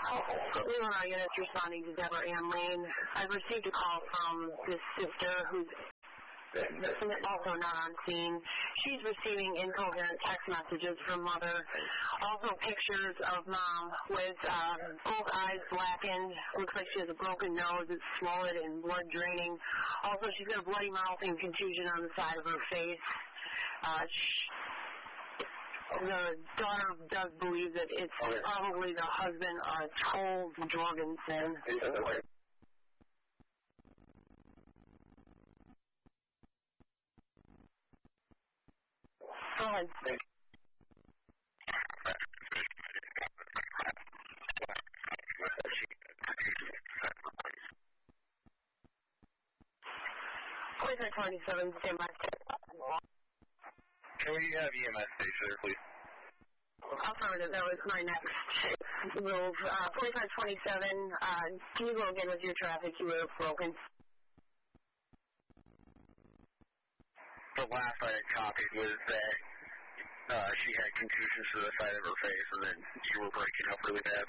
Leona units responding to Deborah Ann Lane. I've received a call from this sister who's also not on scene. She's receiving incoherent text messages from mother. Also pictures of mom with both eyes blackened. Looks like she has a broken nose. It's swollen and blood draining. Also, she's got a bloody mouth and contusion on the side of her face. The daughter does believe that it's probably the husband, Toll Jorgensen. Go ahead. Please, 27, stand by. Can we have EMS station there, please? Affirmative, that was my next move. 4527, can you go again with your traffic? You were broken. The last I had copied was that she had contusions to the side of her face, and then you were breaking up really bad.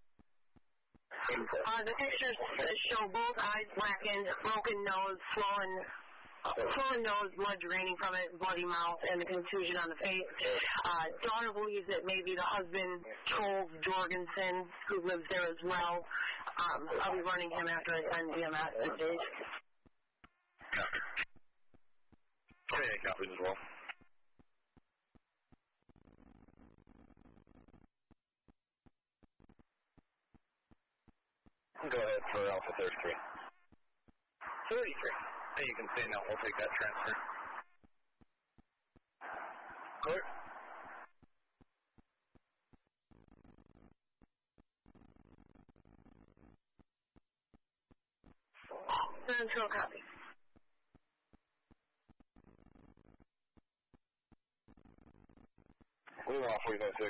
The pictures show both eyes blackened, broken nose, swollen nose, blood draining from it, bloody mouth, and the contusion on the face. Daughter believes it may be the husband, Toll Jorgensen, who lives there as well. I'll be running him after I send EMS this day. Copy. Oh, yeah, copies as well. Go ahead for Alpha 33. 33. Hey, you can say no. We'll take that transfer. Clear. Central copy. We're off 456.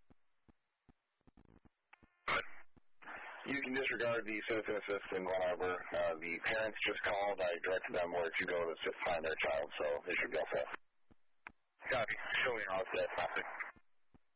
You can disregard the citizen assistant whenever. The parents just called. I directed them where to go to find their child, so they should be all set. Copy. Show me all set.